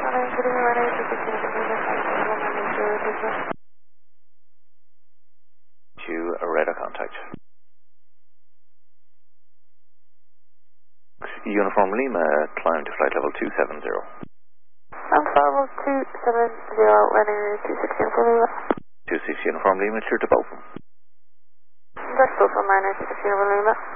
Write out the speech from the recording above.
To a radar contact. Uniform Lima, climb to flight level 270. Level 270, running 26 Uniform Lima. 26 Uniform Lima, clear to Bolton. That's Bolton, 26 Uniform Lima.